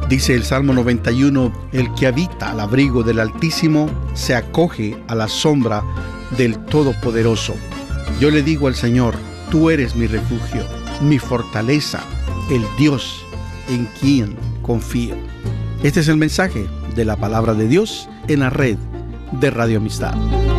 Dice el Salmo 91, el que habita al abrigo del Altísimo se acoge a la sombra del Todopoderoso. Yo le digo al Señor, tú eres mi refugio, mi fortaleza, el Dios en quien confío. Este es el mensaje de la palabra de Dios en la red de Radio Amistad.